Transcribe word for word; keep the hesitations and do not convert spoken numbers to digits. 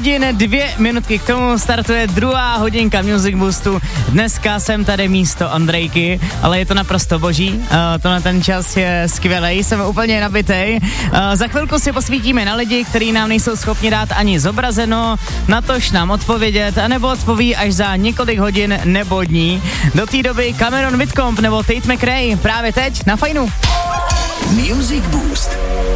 hodin, dvě minutky k tomu startuje druhá hodinka Music Boostu. Dneska jsem tady místo Andrejky, ale je to naprosto boží. Uh, to na ten čas je skvělej, jsem úplně nabitej. Uh, za chvilku si posvítíme na lidi, kteří nám nejsou schopni dát ani zobrazeno, natož nám odpovědět, anebo odpoví až za několik hodin nebo dní. Do té doby Cameron Whitcomb nebo Tate McRae právě teď na Fajnu. Music Boost.